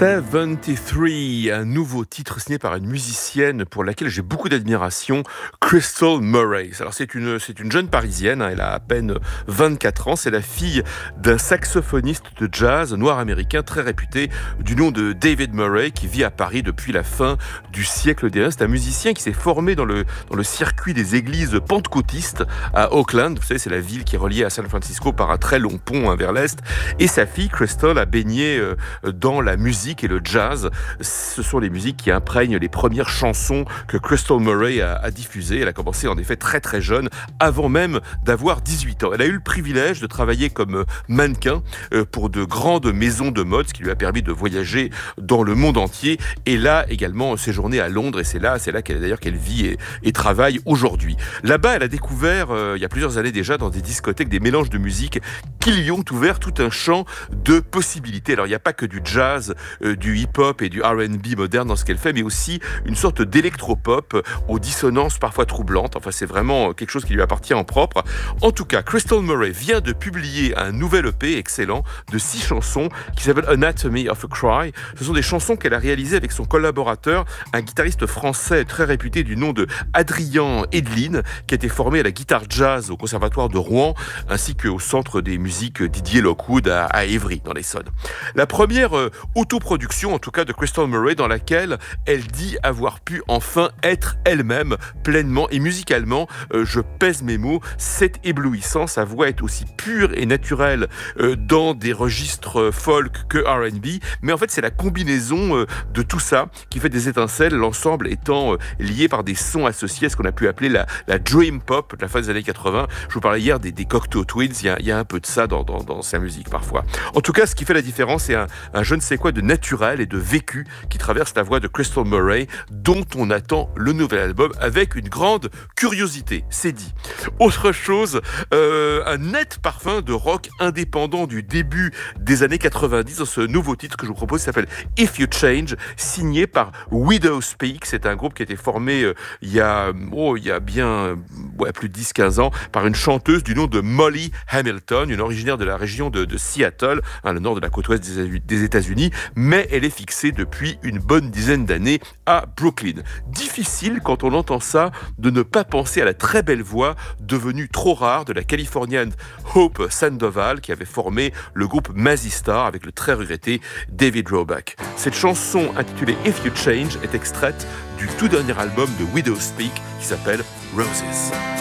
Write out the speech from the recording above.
73, un nouveau titre signé par une musicienne pour laquelle j'ai beaucoup d'admiration, Crystal Murray. Alors c'est une jeune parisienne, elle a à peine 24 ans, c'est la fille d'un saxophoniste de jazz noir américain très réputé du nom de David Murray qui vit à Paris depuis la fin du siècle dernier. C'est un musicien qui s'est formé dans le circuit des églises pentecôtistes à Oakland. Vous savez, c'est la ville qui est reliée à San Francisco par un très long pont vers l'est. Et sa fille, Crystal, a baigné dans la musique et le jazz. Ce sont les musiques qui imprègnent les premières chansons que Crystal Murray a diffusées. Elle a commencé en effet très très jeune, avant même d'avoir 18 ans. Elle a eu le privilège de travailler comme mannequin pour de grandes maisons de mode, ce qui lui a permis de voyager dans le monde entier. Et là également séjourné à Londres, et c'est là qu'elle vit et travaille aujourd'hui. Là-bas, elle a découvert il y a plusieurs années déjà dans des discothèques des mélanges de musique qui lui ont ouvert tout un champ de possibilités. Alors il n'y a pas que du jazz, du hip-hop et du R&B moderne dans ce qu'elle fait, mais aussi une sorte d'électropop aux dissonances parfois troublantes. Enfin, c'est vraiment quelque chose qui lui appartient en propre. En tout cas, Crystal Murray vient de publier un nouvel EP excellent de 6 chansons qui s'appelle Anatomy of a Cry. Ce sont des chansons qu'elle a réalisées avec son collaborateur, un guitariste français très réputé du nom de Adrien Edeline, qui a été formé à la guitare jazz au Conservatoire de Rouen, ainsi qu'au Centre des musiques Didier Lockwood à Évry, dans l'Essonne. La première autoproduction, en tout cas de Crystal Murray, dans laquelle elle dit avoir pu enfin être elle-même pleinement et musicalement, je pèse mes mots, c'est éblouissant. Sa voix est aussi pure et naturelle dans des registres folk que R&B, mais en fait c'est la combinaison de tout ça qui fait des étincelles, l'ensemble étant lié par des sons associés à ce qu'on a pu appeler la dream pop de la fin des années 80. Je vous parlais hier des Cocteau Twins, il y a un peu de ça dans sa musique parfois. En tout cas, ce qui fait la différence, c'est un je ne sais quoi de naturel et de vécu qui traverse la voix de Crystal Murray, dont on attend le nouvel album avec une grande curiosité, c'est dit. Autre chose, un net parfum de rock indépendant du début des années 90 dans ce nouveau titre que je vous propose, s'appelle If You Change, signé par Widowspeak. C'est un groupe qui a été formé il y a bien plus de 10-15 ans par une chanteuse du nom de Molly Hamilton, une originaire de la région de Seattle, le nord de la côte ouest des États-Unis, mais elle est fixée depuis une bonne dizaine d'années à Brooklyn. Difficile, quand on entend ça, de ne pas penser à la très belle voix devenue trop rare de la Californienne Hope Sandoval, qui avait formé le groupe Mazzy-Star avec le très regretté David Roebuck. Cette chanson intitulée If You Change est extraite du tout dernier album de Widowspeak qui s'appelle Roses.